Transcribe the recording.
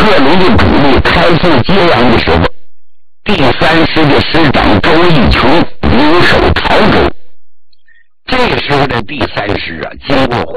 岳龙的主力开赴揭阳的时候，第3师的师长周义琼留守潮州。这个时候的第3师啊，经过